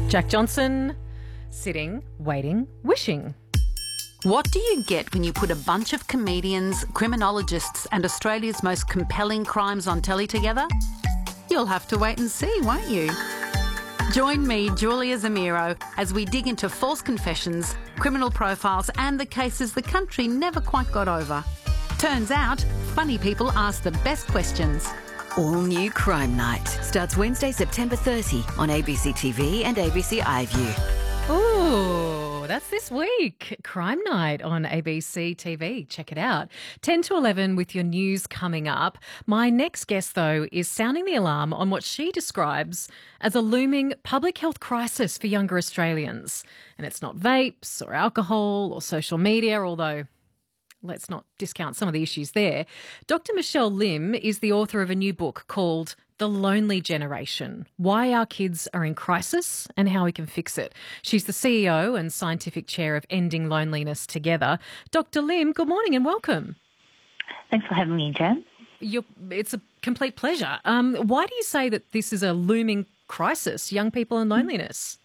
Jack Johnson, sitting, waiting, wishing. What do you get when you put a bunch of comedians, criminologists and Australia's most compelling crimes on telly together? You'll have to wait and see, won't you? Join me, Julia Zamiro, as we dig into false confessions, criminal profiles and the cases the country never quite got over. Turns out, funny people ask the best questions. All New Crime Night starts Wednesday, September 30 on ABC TV and ABC iView. Ooh, that's this week. Crime Night on ABC TV. Check it out. 10 to 11 with your news coming up. My next guest, though, is sounding the alarm on what she describes as a looming public health crisis for younger Australians. And it's not vapes or alcohol or social media, although let's not discount some of the issues there. Dr. Michelle Lim is the author of a new book called The Lonely Generation: Why Our Kids Are in Crisis and How We Can Fix It. She's the CEO and scientific chair of Ending Loneliness Together. Dr. Lim, good morning and welcome. Thanks for having me, Jen. It's a complete pleasure. Why do you say that this is a looming crisis, young people and loneliness?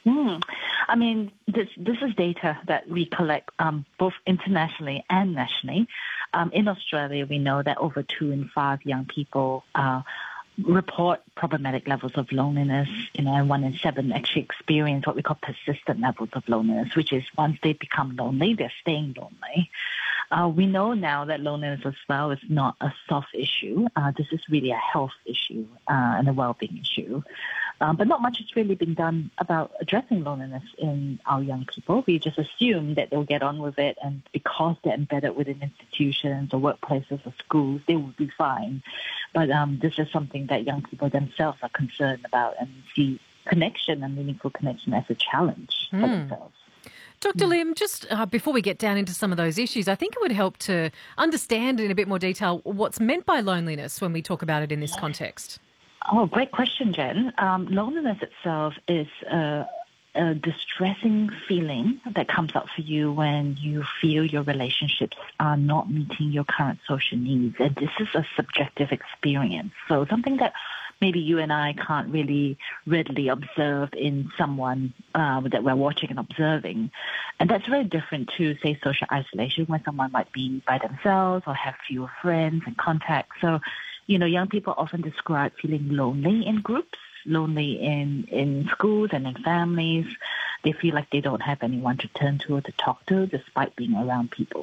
I mean, this is data that we collect both internationally and nationally. In Australia, we know that over 2 in 5 young people report problematic levels of loneliness, and 1 in 7 actually experience what we call persistent levels of loneliness, which is once they become lonely, they're staying lonely. We know now that loneliness as well is not a soft issue. This is really a health issue and a well-being issue. But not much has really been done about addressing loneliness in our young people. We just assume that they'll get on with it, and because they're embedded within institutions or workplaces or schools, they will be fine. But this is something that young people themselves are concerned about and see connection and meaningful connection as a challenge for themselves. Dr. Lim, just before we get down into some of those issues, I think it would help to understand in a bit more detail what's meant by loneliness when we talk about it in this context. Oh, great question, Jen. Loneliness itself is a distressing feeling that comes up for you when you feel your relationships are not meeting your current social needs. And this is a subjective experience. So something that maybe you and I can't really readily observe in someone that we're watching and observing. And that's very different to, say, social isolation, where someone might be by themselves or have fewer friends and contacts. So, young people often describe feeling lonely in groups, lonely in schools and in families. They feel like they don't have anyone to turn to or to talk to despite being around people.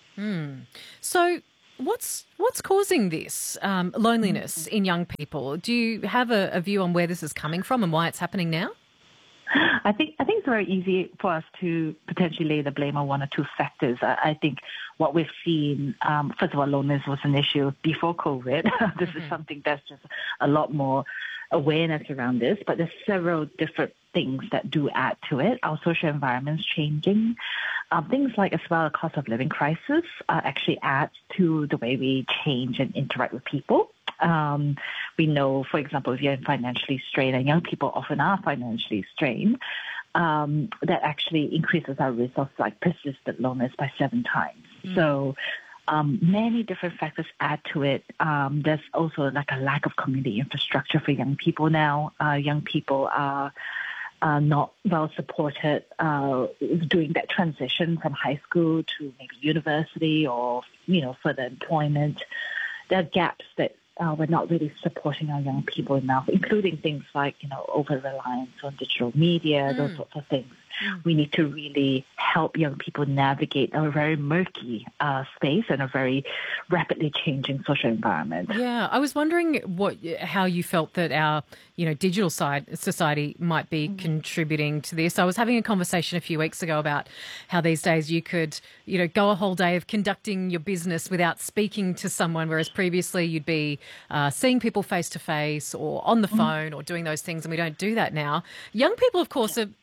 So what's causing this loneliness in young people? Do you have a view on where this is coming from and why it's happening now? I think it's very easy for us to potentially lay the blame on 1 or 2 factors. I think what we've seen, first of all, loneliness was an issue before COVID. This is something that's just a lot more awareness around this, but there's several different things that do add to it. Our social environment's changing. Things like as well a cost of living crisis actually adds to the way we change and interact with people. We know, for example, if you're financially strained, and young people often are financially strained, that actually increases our risk of persistent loneliness by 7 times. So many different factors add to it. There's also a lack of community infrastructure for young people now. Young people are not well supported doing that transition from high school to maybe university or, further employment. There are gaps that we're not really supporting our young people enough, including things like, over-reliance on digital media, those sorts of things. We need to really help young people navigate a very murky space and a very rapidly changing social environment. Yeah, I was wondering how you felt that our, digital society might be contributing to this. I was having a conversation a few weeks ago about how these days you could, go a whole day of conducting your business without speaking to someone, whereas previously you'd be seeing people face to face or on the phone or doing those things, and we don't do that now. Young people, of course, are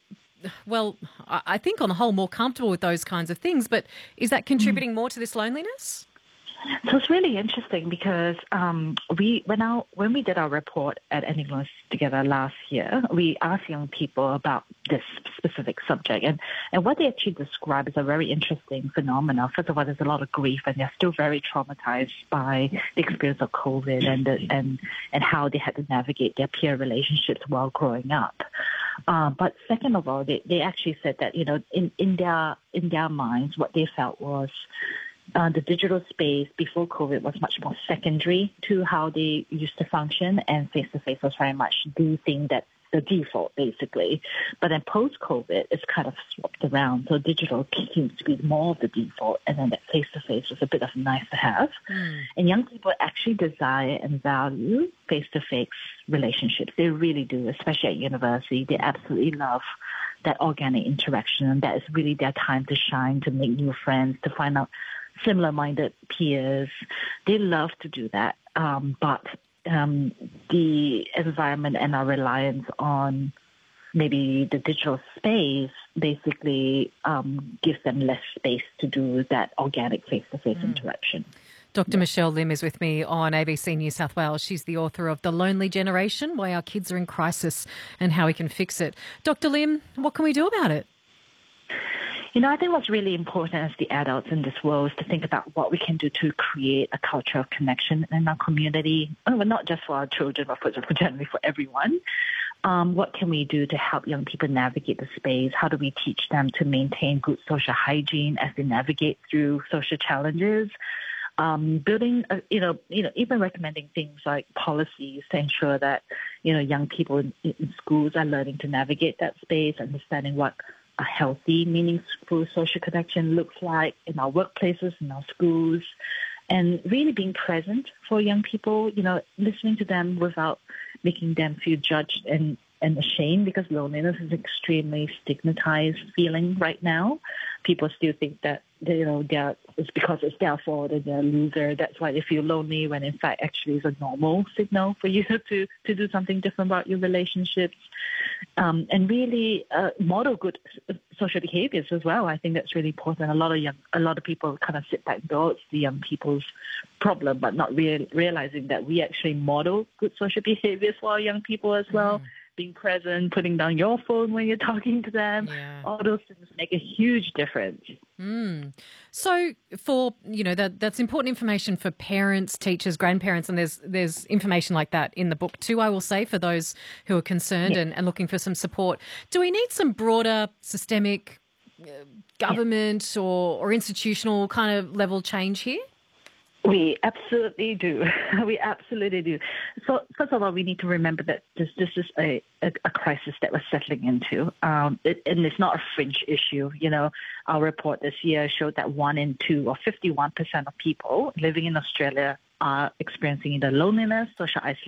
I think on the whole more comfortable with those kinds of things, but is that contributing more to this loneliness? So it's really interesting because when we did our report at Ending Loneliness Together last year, we asked young people about this specific subject, and what they actually describe is a very interesting phenomenon. First of all, there's a lot of grief, and they're still very traumatized by the experience of COVID and how they had to navigate their peer relationships while growing up. But second of all, they actually said that, in their minds, what they felt was the digital space before COVID was much more secondary to how they used to function, and face-to-face was very much the thing that the default, basically. But then post-COVID, it's kind of swapped around. So digital seems to be more of the default, and then that face-to-face was a bit of nice to have. And young people actually desire and value face-to-face relationships. They really do, especially at university. They absolutely love that organic interaction, and that is really their time to shine, to make new friends, to find out similar-minded peers. They love to do that, but the environment and our reliance on maybe the digital space basically gives them less space to do that organic face-to-face interaction. Dr. Michelle Lim is with me on ABC New South Wales. She's the author of The Lonely Generation, Why Our Kids Are in Crisis and How We Can Fix It. Dr. Lim, what can we do about it? I think what's really important as the adults in this world is to think about what we can do to create a culture of connection in our community, not just for our children, but generally for everyone. What can we do to help young people navigate the space? How do we teach them to maintain good social hygiene as they navigate through social challenges? Building, even recommending things like policies to ensure that, young people in schools are learning to navigate that space, understanding what a healthy, meaningful social connection looks like in our workplaces, in our schools, and really being present for young people, listening to them without making them feel judged and ashamed, because loneliness is an extremely stigmatized feeling right now. People still think that it's because it's their fault and they're a loser. That's why they feel lonely, when in fact actually it's a normal signal for you to do something different about your relationships. And really model good social behaviors as well. I think that's really important. A lot of people kind of sit back and go, it's the young people's problem, but not realizing that we actually model good social behaviors for our young people as well. Being present, putting down your phone when you're talking to them, all those things make a huge difference. So for, that's important information for parents, teachers, grandparents, and there's information like that in the book too, I will say, for those who are concerned and looking for some support. Do we need some broader systemic government or institutional kind of level change here? We absolutely do. We absolutely do. So first of all, we need to remember that this is a crisis that we're settling into. And it's not a fringe issue. Our report this year showed that 1 in 2 or 51% of people living in Australia are experiencing either loneliness, social isolation,